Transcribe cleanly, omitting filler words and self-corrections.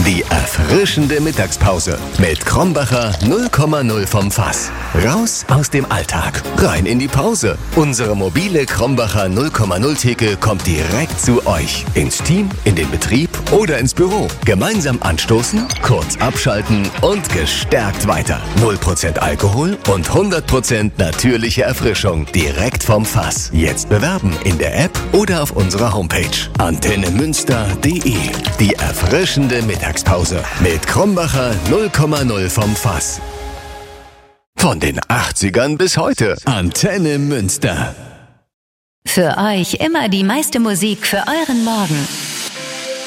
Die erfrischende Mittagspause mit Krombacher 0,0 vom Fass. Raus aus dem Alltag, rein in die Pause. Unsere mobile Krombacher 0,0 Theke kommt direkt zu euch. Ins Team, in den Betrieb oder ins Büro. Gemeinsam anstoßen, kurz abschalten und gestärkt weiter. 0% Alkohol und 100% natürliche Erfrischung direkt vom Fass. Jetzt bewerben in der App oder auf unserer Homepage antennemünster.de. Die erfrischende Mittagspause mit Krombacher 0,0 vom Fass. Von den 80ern bis heute. Antenne Münster. Für euch immer die meiste Musik für euren Morgen.